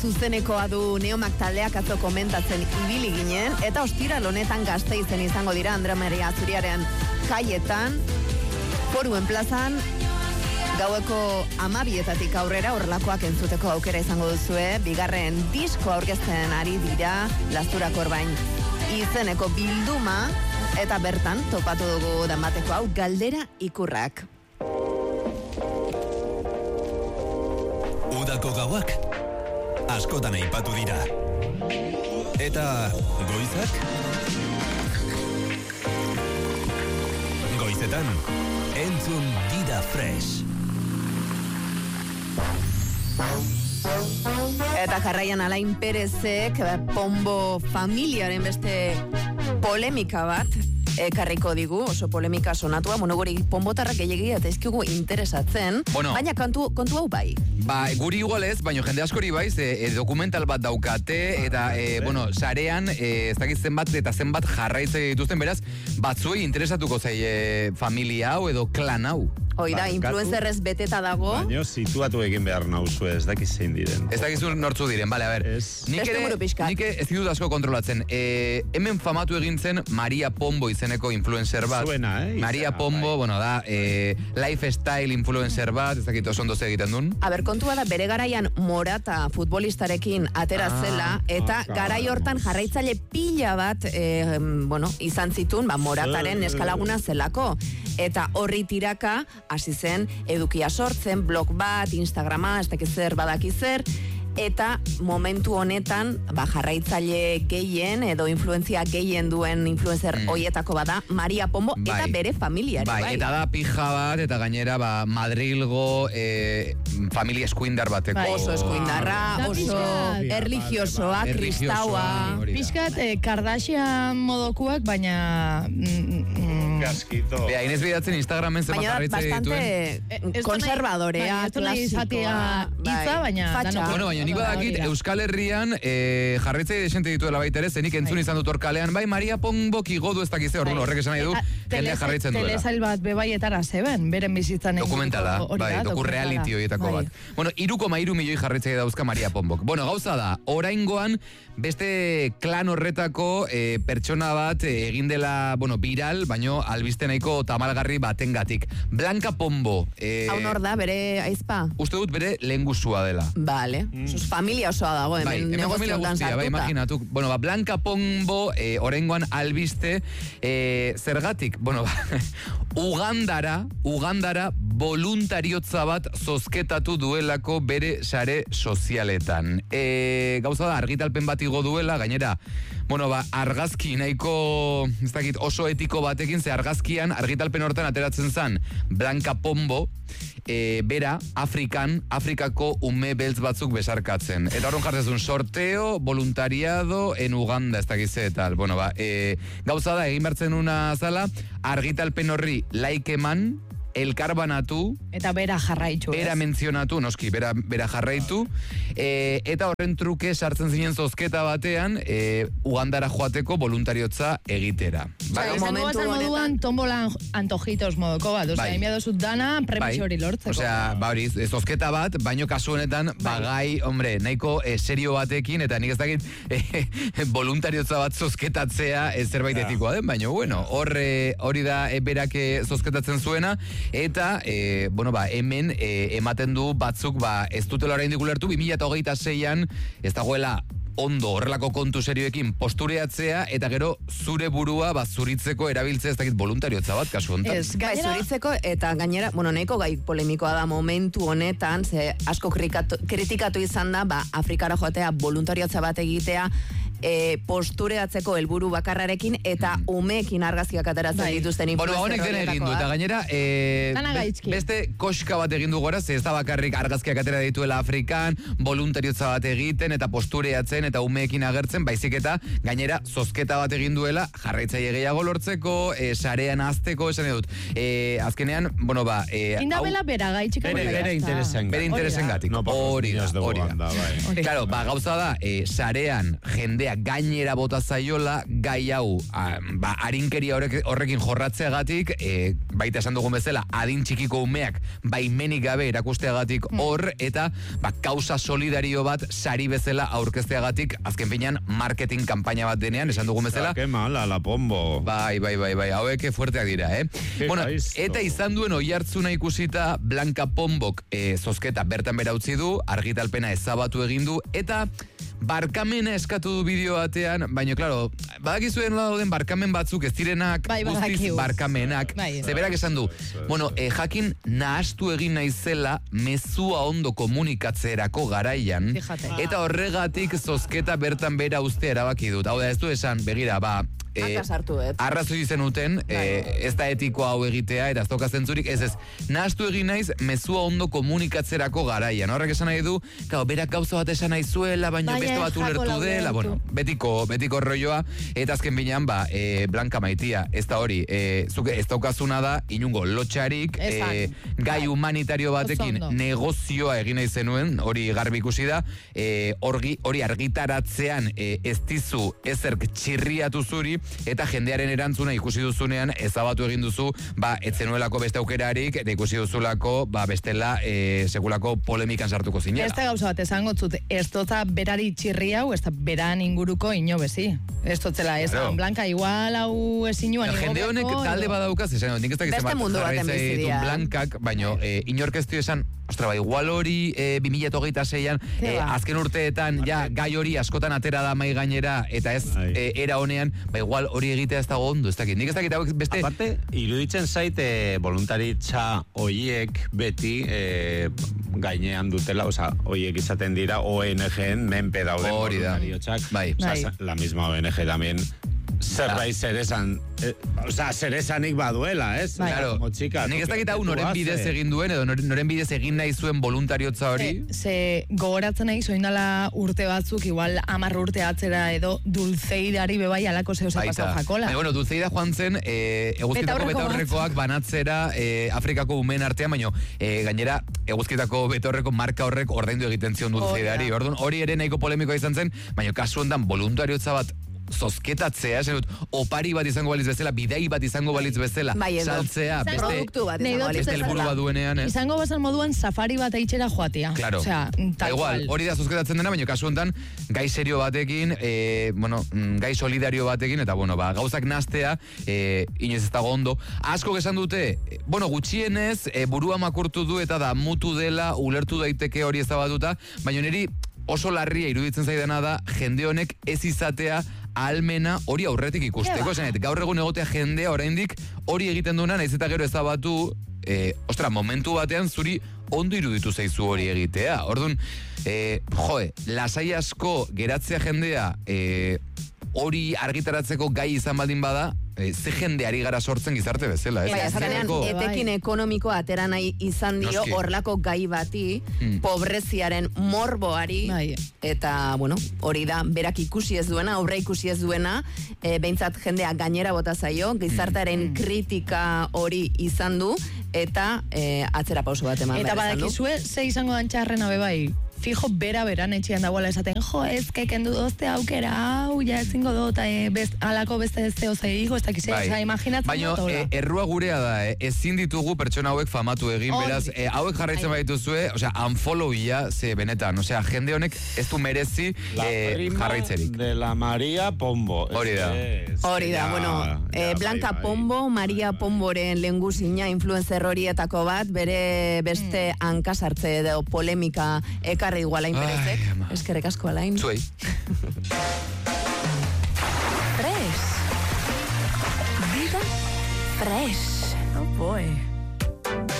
Zuzenekoa du Neomak taldeak atzo komentatzen ibili ginen, eta ostiral honetan Gasteizen izango dira Andre Maria Zuriaren kaietan, Foruen plazan, gaueko 12:00 aurrera horrelakoak entzuteko aukera izango duzue, bigarren disko aurkezten ari dira Lasturako Orbain izeneko bilduma, eta bertan topatu dugu danbateko hau Galdera Ikurrak. Udako gauak askotan aipatu dira. Eta goizak? Goizetan, entzun Dida Fresh. Eta jarraian Alain Perezek Pombo familiaren beste polemika bat ekarriko digu, oso polemika sonatua, guri ponbotarrak gehiagia eta ezkigu interesatzen, baina kontu hau bai. Guri igual ez, baina jende askori bai, dokumental bat daukate, eta, sarean, ez dakit zenbat eta zenbat jarraitze dituzten, beraz, batzuei interesatuko zaie familia hau edo klan hau. Hoi da, influencerrez beteta dago. Baina situatu egin behar nauzu, ez dakiz zein diren. Ez dakizu nortzu diren, bale, a ber. Nik ez ditut asko kontrolatzen. Hemen famatu egintzen Maria Pombo izeneko influencer bat. Zuena, Maria Pombo, da, lifestyle influencer bat, ez dakit oso ondo egiten duen. A ber, kontua da, bere garaian Morata futbolistarekin atera zela, eta garai hortan jarraitzaile pila bat, izan zituen, Morataren neskalaguna zelako. Eta horri tiraka, hasi zen edukia sortzen, blog bat, Instagrama, ez dakiz zer badakizer, eta momentu honetan jarraitzaile gehien edo influenzia gehien duen influencer hoietako bada Maria Pombo eta bere familiari. Eta da pija bat, eta gainera Madrilgo familia eskuindar bateko. Oso eskuindarra, oso erligiosoa, kristaua. Piskat Kardashian modokuak, baina... Gaskito. Inez bidatzen Instagramen zema jarraitze dituen. Bastante konservadorea, klasikoa. Baina nik badakit Euskal Herrian jarraitze desente dituela baita ere, zenik entzun izan dut orkalean, Maria Pombo kigodu ez dakize horrek esan nahi du, jendea jarraitzen duela. Telesail bat bebaietara zeben, beren bizitzan egin. Dokumentala, doku-reality horietako bat. 3,3 milioi jarraitzaile dauzka Maria Pombok. Gauza da, oraingoan beste klan horretako pertsona bat egin dela, viral, baino albiste nahiko tamalgarri batengatik. Blanca Pombo. Hau nor da, bere aizpa? Uste dut bere lehengusua dela. Vale. Familia osoa dago, hemen negozioetan sartuta. Imaginatu. Blanca Pombo, oraingoan albiste, zergatik, Ugandara voluntariotza bat zozketatu duelako bere sare sozialetan. Gauza da, argitalpen bat igo duela, gainera, argazki nahiko, ez dakit, oso etiko batekin, ze argazkian, argitalpen hortan ateratzen zan, Blanca Pombo, bera, Afrikako ume beltz batzuk besarkatzen. Eta horren jartzezun, sorteo, voluntariado, en Uganda, ez dakize, tal. Gauza da, egin bertzen una zala, argitalpen horri like eman, elkarbanatu. Eta bera jarraitu. Bera mentzionatu, noski, bera jarraitu. Eta horren truke sartzen zinen zozketa batean, Ugandara joateko voluntariotza egitera. Izango bazan moduan, tombolan antojitos modoko bat. Emia dozut dana, premisio hori lortzeko. Hori, zozketa bat, baino kasu honetan, gai, nahiko serio batekin, eta nik ez dakit voluntariotza bat zozketatzea zerbait etikoa den, baino, hori da berak zozketatzen zuena, eta, hemen ematen du batzuk, ez dutela oraindik ulertu, 2026an ez dagoela ondo horrelako kontu serioekin postureatzea, eta gero zure burua zuritzeko erabiltzea ez dakit voluntariotza bat, kasu honetan. Zuritzeko, eta gainera, nahiko gai polemikoa da momentu honetan, ze asko kritikatu izan da, Afrikara joatea voluntariotza bat egitea, postureatzeko helburu bakarrarekin, eta umeekin argazkiak ateratzen dituzten influencer honek dena egin du, eta gainera beste koska bat egin du gora, ze ez da bakarrik argazkiak atera dituela Afrikan, voluntariotza bat egiten, eta postureatzen, eta umeekin agertzen, baizik eta gainera zozketa bat egin duela, jarraitzaile gehiago lortzeko, sarean azteko, esan edut. Azkenean, indabela bera gaitxik. Bere interesen gatik. Hori da. Claro, gauza da, sarean jendea jendea gainera bota zaiola, gai hau, harinkeria horrekin jorratzeagatik, baita esan dugun bezala, adin txikiko umeak baimenik gabe erakusteagatik hor, eta kausa solidario bat sari bezala aurkezteagatik, azken finean, marketing kanpaina bat denean, esan dugun bezala. Que mala, la pombo. Bai, hauek fuerteak dira, Bueno, eta izan duen oihartzuna ikusita, Blanca Pombok zozketa bertan bera utzi du, argitalpena ezabatu egin du, eta barkamena eskatu du bideo batean, baina, klaro, badakizuen dauden barkamen batzuk ez direnak guztiz barkamenak. Zeberak esan du, bueno, jakin nahastu egin naizela mezua ondo komunikatzerako garaian, eta horregatik zozketa bertan bera uste erabaki dut. Hau da, ez du esan, begira, arrazoi zenuten, ez da etiko hau egitea, eta ez doka zentzurik, ez, nahastu egin naiz mezua ondo komunikatzerako garaian. Horrek esan nahi du, berak gauza bat esan nahi zuela, baina beste bat ulertu dela, bueno, betiko rolloa, eta azken binean, Blanca maitia, ez da hori, zuke ez daukazuna da, inungo lotxarik, gai humanitario batekin negozioa egin nahi zenuen, hori garbi ikusi da, hori argitaratzean ez dizu ezerk txirriatu zuri, eta jendearen erantzuna ikusi duzunean ezabatu egin duzu, etzenuelako beste aukerarik, eta ikusi duzulako, bestela sekulako polemikan sartuko zinela. Ez da gauza bat esango zut, ez dota berari txirri hau, ez da beran inguruko inobezi. Ez dotzela, ez da, Blanca, igual hau ezinuan ingo jende honek talde badaukaz, esan, nik ez da beste mundu baten bizidia. Blancak, baina inorkeztu esan, ostra, igual hori 2026an, azken urteetan, gai hori askotan atera da mai gainera, eta ez era honean, igual hori egitea ez dago ondo, ez dakit. Nik ez dakit, beste... Aparte, iruditzen zaite voluntaritza hoiek beti gainean dutela, hoiek izaten dira ONG-en menpe dauden voluntariotxak. La misma ONG también zerbait zeresan, zeresanik baduela, ez? Claro, nik ez dakit hau noren bidez egin duen, edo noren bidez egin nahi zuen voluntariotza hori. Ze gogoratzen nahi, zoindala urte batzuk, igual 10 urte atzera edo Dulceidari bebai alako zeo pasau jakola. Bueno, Dulceida joan zen, eguzkitako betaurrekoak banatzera Afrikako umen artean, baina gainera eguzkitako betaurreko marka horrek ordaindu egiten zion Dulceidari. Hori ere nahiko polemikoa izan zen, baina kasu hondan voluntariotza bat zozketatzea, esan dut, opari bat izango balitz bezala, bidei bat izango balitz bezala, saltzea, beste helburu bat duenean, izango bazan moduan safari bat eitxera joatea. Claro. Igual, hori da zozketatzen dena, baina kasu honetan, gai serio batekin, gai solidario batekin, eta gauzak nastea, inoiz ez dago ondo. Asko esan dute, gutxienez, burua makurtu du eta da mutu dela, ulertu daiteke hori ezabatuta, baina niri oso larria iruditzen zaidana da, jende honek ez izatea almena hori aurretik ikusteko. Gaur egun egotea jendea oraindik hori egiten duena, naiz eta gero ezabatu, momentu batean zuri ondo iruditu zaizu hori egitea. Orduan, lasai asko geratzea jendea hori argitaratzeko gai izan baldin bada, ze jendeari gara sortzen gizarte bezala. Etekin ekonomikoa atera nahi izan dio horlako gai bati, pobreziaren morboari, eta, hori da, berak ikusi ez duena, aurre ikusi ez duena, behintzat jendea gainera bota zaio, gizartearen kritika hori izan du, eta atzera pauso bat eman behar izan du. Eta badakizue, ze izango dan txarrena bebai? Fijo beran etxean dagoela esaten, ez kendu dozte aukera, ja ezingo dut, alako beste zeo zeigo, ez dakiz, imaginatzen baina, errua gurea da, ezin ditugu pertsona hauek famatu egin, beraz, hauek jarraitzen baituzue, unfollow ya, ze benetan, jende honek ez du merezi jarraitzerik. De la Maria Pombo. Hori da. Blanca Pombo, Maria Pomboren lehengusina influencer horietako bat, bere beste hankasartze edo polemika igual hain perezek. Eskerrik asko alain. Zuei. Fresh. Vida fresh. Oh boy.